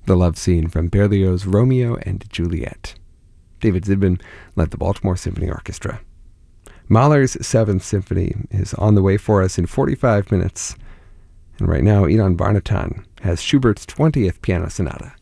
the love scene from Berlioz's Romeo and Juliet. David Zibin led the Baltimore Symphony Orchestra. Mahler's Seventh Symphony is on the way for us in 45 minutes. And right now, Ilan Barnatan has Schubert's 20th Piano Sonata.